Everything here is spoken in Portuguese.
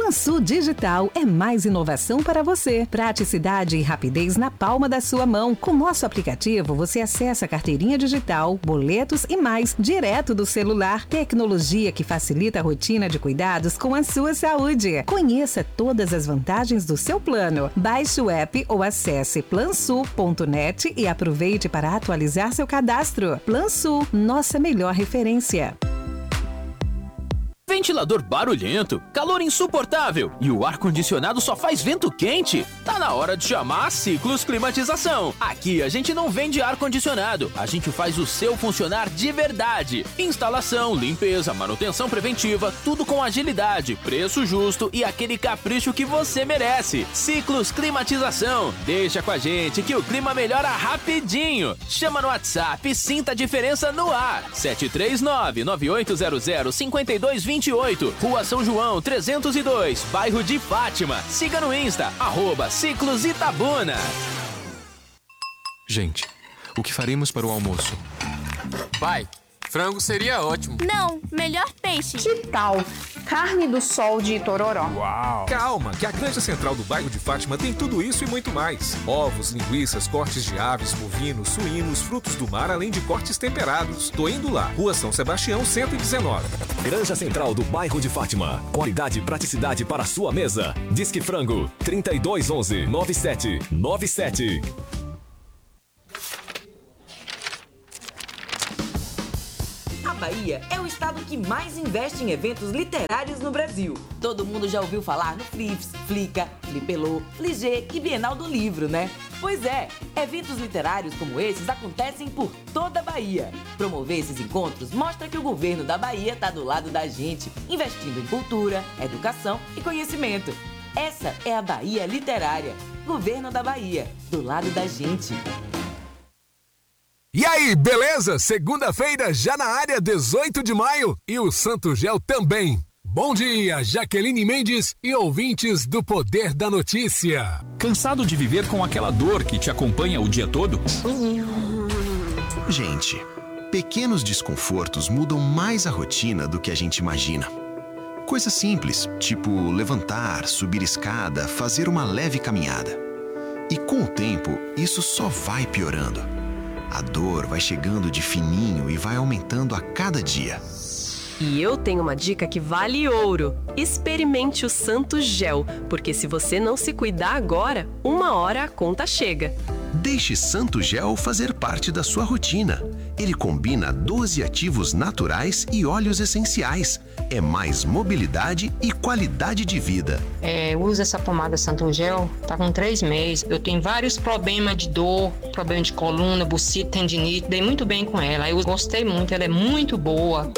Plansul Digital é mais inovação para você. Praticidade e rapidez na palma da sua mão. Com nosso aplicativo, você acessa a carteirinha digital, boletos e mais, direto do celular. Tecnologia que facilita a rotina de cuidados com a sua saúde. Conheça todas as vantagens do seu plano. Baixe o app ou acesse plansul.net e aproveite para atualizar seu cadastro. Plansul, nossa melhor referência. Ventilador barulhento, calor insuportável e o ar-condicionado só faz vento quente? Tá na hora de chamar a Ciclos Climatização. Aqui a gente não vende ar-condicionado, a gente faz o seu funcionar de verdade. Instalação, limpeza, manutenção preventiva, tudo com agilidade, preço justo e aquele capricho que você merece. Ciclos Climatização. Deixa com a gente que o clima melhora rapidinho. Chama no WhatsApp e sinta a diferença no ar. 739-9800-5228. Rua São João 302, bairro de Fátima. Siga no Insta, @Ciclos Itabuna. Gente, o que faremos para o almoço? Pai, frango seria ótimo. Não, melhor peixe. Que tal carne do sol de Itororó? Uau! Calma, que a Granja Central do bairro de Fátima tem tudo isso e muito mais. Ovos, linguiças, cortes de aves, bovinos, suínos, frutos do mar, além de cortes temperados. Tô indo lá. Rua São Sebastião, 119. Granja Central do bairro de Fátima. Qualidade e praticidade para a sua mesa. Disque Frango, 3211-9797. A Bahia é o estado que mais investe em eventos literários no Brasil. Todo mundo já ouviu falar no Flix, Flica, Flipelô, Fligê e Bienal do Livro, né? Pois é, eventos literários como esses acontecem por toda a Bahia. Promover esses encontros mostra que o governo da Bahia está do lado da gente, investindo em cultura, educação e conhecimento. Essa é a Bahia Literária. Governo da Bahia, do lado da gente. E aí, beleza? Segunda-feira já na área, 18 de maio e o Santo Gel também. Bom dia, Jaqueline Mendes e ouvintes do Poder da Notícia. Cansado de viver com aquela dor que te acompanha o dia todo? Gente, pequenos desconfortos mudam mais a rotina do que a gente imagina. Coisas simples, tipo levantar, subir escada, fazer uma leve caminhada. E com o tempo, isso só vai piorando. A dor vai chegando de fininho e vai aumentando a cada dia. E eu tenho uma dica que vale ouro. Experimente o Santo Gel, porque se você não se cuidar agora, uma hora a conta chega. Deixe Santo Gel fazer parte da sua rotina. Ele combina 12 ativos naturais e óleos essenciais. É mais mobilidade e qualidade de vida. Eu uso essa pomada Santo Gel, tá com 3 meses. Eu tenho vários problemas de dor, problema de coluna, bucite, tendinite. Dei muito bem com ela. Eu gostei muito, ela é muito boa.